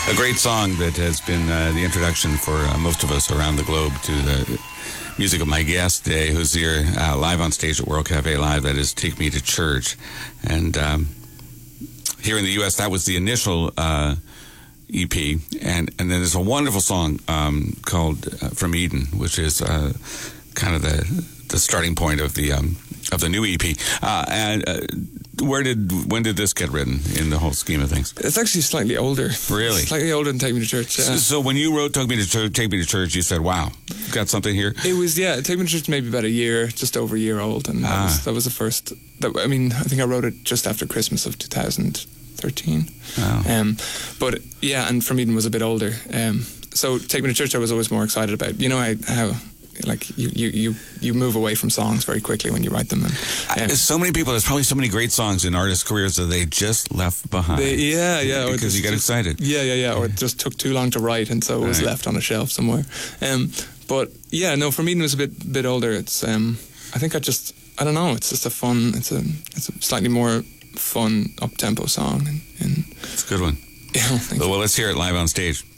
A great song that has been the introduction for most of us around the globe to the music of my guest today, who's here live on stage at World Cafe Live. That is Take Me to Church. And here in the U.S., that was the initial EP. And then there's a wonderful song called From Eden, which is kind of the starting point of the new EP. When did this get written in the whole scheme of things? It's actually slightly older. Really? Slightly older than Take Me to Church. Yeah. So when you wrote Take Me to Church, you said, wow, got something here? It was, yeah, Take Me to Church maybe about a year, just over a year old. And that was the first, I think I wrote it just after Christmas of 2013. Wow. But yeah, and From Eden was a bit older. So Take Me to Church I was always more excited about. You know how like you move away from songs very quickly when you write them. So many people, there's probably so many great songs in artists' careers that they just left behind. Because you get excited. Or it just took too long to write, and so it was left on a shelf somewhere. But yeah, no, From Eden was a bit older. It's I think I don't know. It's just it's a slightly more fun up tempo song, and it's a good one. Yeah, well, let's hear it live on stage.